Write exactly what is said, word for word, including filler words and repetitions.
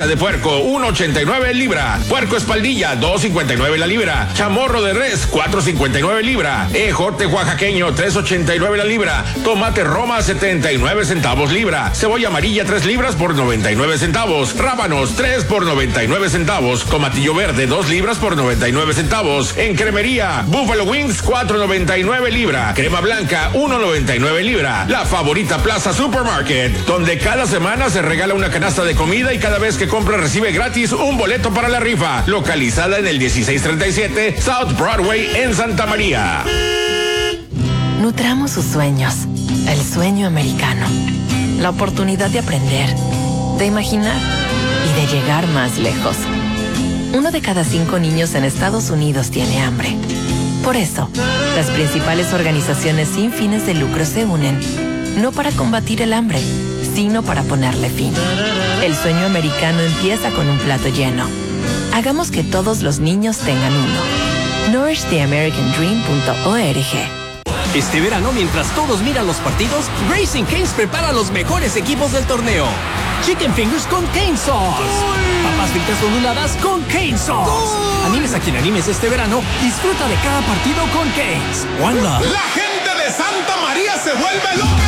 de puerco, uno ochenta y nueve libra. Puerco espaldilla, dos cincuenta y nueve la libra. Chamorro de res, cuatro cincuenta y nueve libra. Ejote oaxaqueño, tres ochenta y nueve la libra. Tomate Roma, setenta y nueve centavos libra. Cebolla amarilla, tres libras por noventa y nueve centavos. Rábanos, tres por noventa y nueve centavos. Tomatillo verde, dos libras por noventa y nueve centavos. En cremería, Buffalo Wings, cuatro noventa y nueve libra. Crema blanca, uno noventa y nueve libra. La favorita Plaza Supermarket, donde cada semana se regala una canasta de comida y cada vez que compra recibe gratis un boleto para la rifa. Localizada en el dieciséis treinta y siete South Broadway en Santa María. Nutramos sus sueños. El sueño americano. La oportunidad de aprender, de imaginar y de llegar más lejos. Uno de cada cinco niños en Estados Unidos tiene hambre. Por eso, las principales organizaciones sin fines de lucro se unen, no para combatir el hambre, sino para ponerle fin. El sueño americano empieza con un plato lleno. Hagamos que todos los niños tengan uno. nourish the american dream punto org. Este verano, mientras todos miran los partidos, Raising Cane's prepara los mejores equipos del torneo. Chicken Fingers con Cane Sauce. Papas fritas onduladas con Cane Sauce. Animes a quien animes este verano, disfruta de cada partido con Cane's. One Love. La gente de Santa María se vuelve loca.